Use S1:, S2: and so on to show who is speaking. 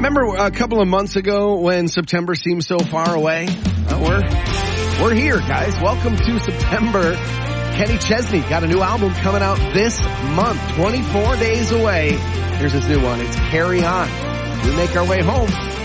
S1: Remember a couple of months ago when September seemed so far away? We're here, guys. Welcome to September. Kenny Chesney got a new album coming out this month, 24 days away. Here's his new one. It's Carry On. We make our way home.